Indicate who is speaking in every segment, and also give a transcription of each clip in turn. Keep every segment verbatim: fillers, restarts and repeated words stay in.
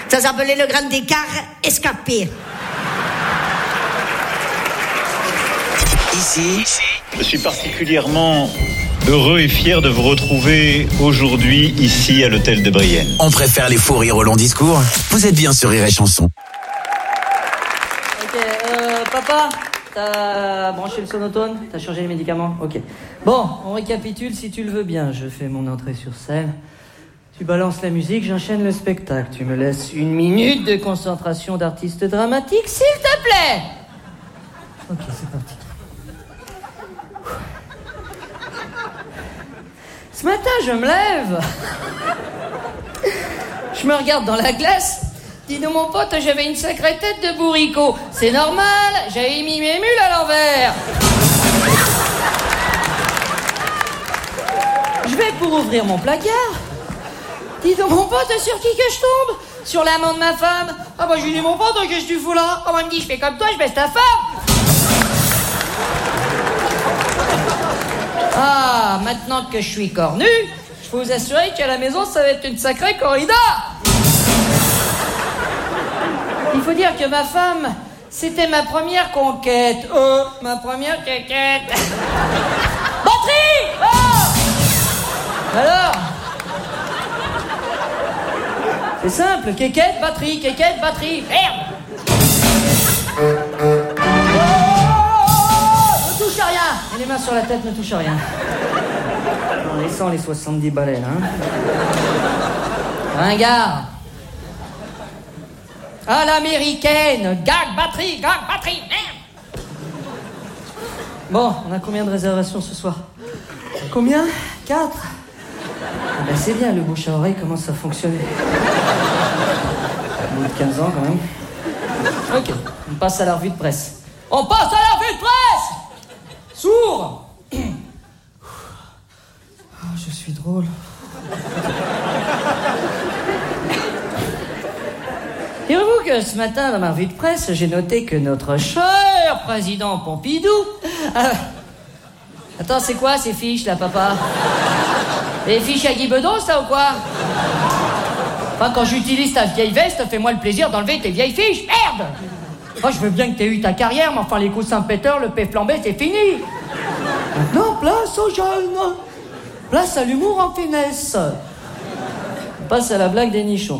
Speaker 1: Ça s'appelait le grand écart escapé.
Speaker 2: Ici,
Speaker 3: je suis particulièrement heureux et fier de vous retrouver aujourd'hui ici à l'hôtel de Brienne.
Speaker 2: On préfère les faux rires au long discours. Vous êtes bien sur Rire et Chanson.
Speaker 4: Ok, euh, papa, t'as branché le sonotone? T'as changé les médicaments? Ok. Bon, on récapitule si tu le veux bien. Je fais mon entrée sur scène. Tu balances la musique, j'enchaîne le spectacle. Tu me laisses une minute de concentration d'artiste dramatique, s'il te plaît. Ok, c'est parti. Ce matin, je me lève. Je me regarde dans la glace. Dis donc, mon pote, j'avais une sacrée tête de bourricot. C'est normal, j'avais mis mes mules à l'envers. Je vais pour ouvrir mon placard. Dis donc, mon pote, sur qui que je tombe? Sur l'amant de ma femme. Ah bah, je lui dis, mon pote, qu'est-ce que tu fous là? Ah bah, il me dit, je fais comme toi, je baisse ta femme. Ah, maintenant que je suis cornu, je peux vous assurer qu'à la maison, ça va être une sacrée corrida. Il faut dire que ma femme, c'était ma première conquête. Oh, ma première conquête. Batterie! Oh! Alors? C'est simple, quéquette, batterie, quéquette, batterie. Merde! Ne touche à rien! Et les mains sur la tête, ne touche à rien. En laissant les soixante-dix balais, là. Hein. Ringard. À l'américaine. Gag, batterie, gag, batterie. Merde! Bon, on a combien de réservations ce soir? Combien? Quatre? Ah ben c'est bien, le bouche à oreille commence à fonctionner. Au bout de quinze ans, quand même. Ok, on passe à la revue de presse. On passe à la revue de presse! Sourd! Oh, je suis drôle. Direz-vous que ce matin, dans ma revue de presse, j'ai noté que notre cher président Pompidou... Euh... Attends, c'est quoi ces fiches, là, papa? Les fiches à Guy Bedos, ça, ou quoi? Enfin, quand j'utilise ta vieille veste, fais-moi le plaisir d'enlever tes vieilles fiches. Merde! Oh, je veux bien que t'aies eu ta carrière, mais enfin, les coups Saint-Péter, le paix flambé, c'est fini. Maintenant, place aux jeunes. Place à l'humour en finesse. On passe à la blague des nichons.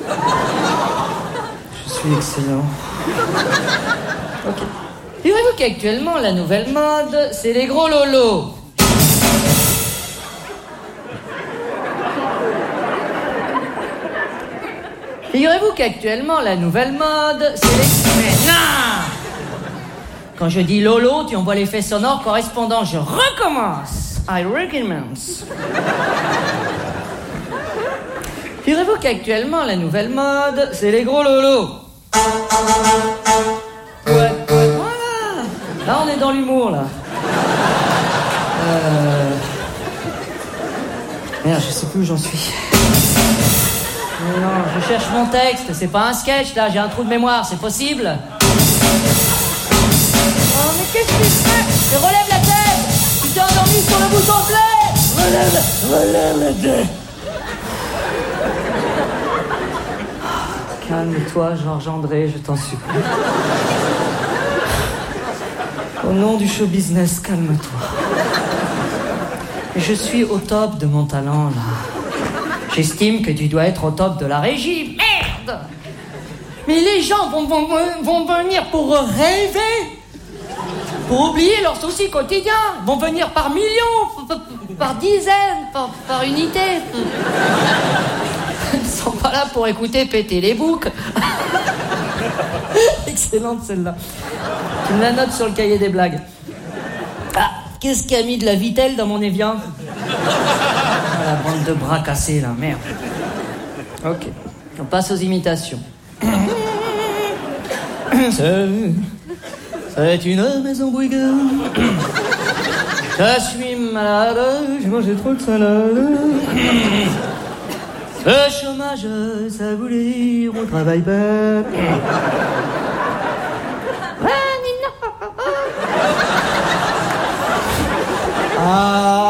Speaker 4: Je suis excellent. Ok. Direz-vous qu'actuellement, la nouvelle mode, c'est les gros lolos. Figurez-vous qu'actuellement, la nouvelle mode, c'est les... Mais non! Quand je dis lolo, tu envoies l'effet sonore correspondant. Je recommence. I recommence. Figurez-vous qu'actuellement, la nouvelle mode, c'est les gros lolos. Ouais, ouais, voilà. Là, on est dans l'humour, là. Euh... Merde, je sais plus où j'en suis. Mais non, je cherche mon texte, c'est pas un sketch, là, j'ai un trou de mémoire, c'est possible? Oh, mais qu'est-ce que tu fais? Mais relève la tête! Tu t'es endormi sur le bouton bleu! Relève, relève la tête! Calme-toi, Georges André, je t'en supplie. Au nom du show business, calme-toi. Je suis au top de mon talent, là. J'estime que tu dois être au top de la régie. Merde! Mais les gens vont, vont, vont venir pour rêver, pour oublier leurs soucis quotidiens. Vont venir par millions, par, par dizaines, par, par unités. Ils sont pas là pour écouter péter les boucs. Excellente celle-là. Tu me la notes sur le cahier des blagues. Ah, qu'est-ce qui a mis de la vitelle dans mon Evian? Ah, la bande de bras cassés, là, merde. Ok, on passe aux imitations. C'est, c'est une maison bruyante. Je suis malade, j'ai mangé trop de salade. Le chômage, ça voulait dire on travaille pas. Ah,